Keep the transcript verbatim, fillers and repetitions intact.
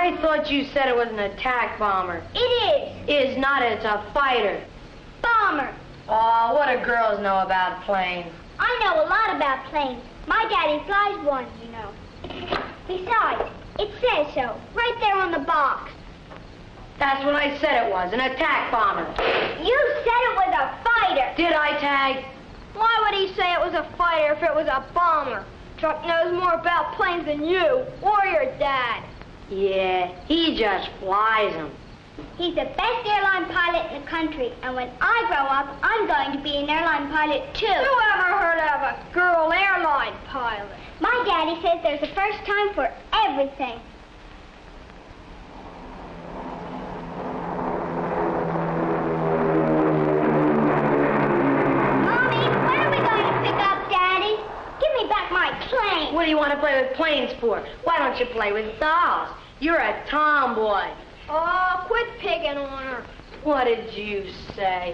I thought you said it was an attack bomber. It is. Is not, it's a fighter. Bomber. Oh, what do girls know about planes? I know a lot about planes. My daddy flies one, you know. Besides, it says so, right there on the box. That's what I said it was, an attack bomber. You said it was a fighter. Did I, Tag? Why would he say it was a fighter if it was a bomber? Chuck knows more about planes than you or your dad. Yeah, he just flies them. He's the best airline pilot in the country, and when I grow up, I'm going to be an airline pilot, too. Who ever heard of a girl airline pilot? My daddy says there's a first time for everything. Mommy, when are we going to pick up Daddy? Give me back my plane. What do you want to play with planes for? Why don't you play with dolls? You're a tomboy. Oh, quit picking on her. What did you say?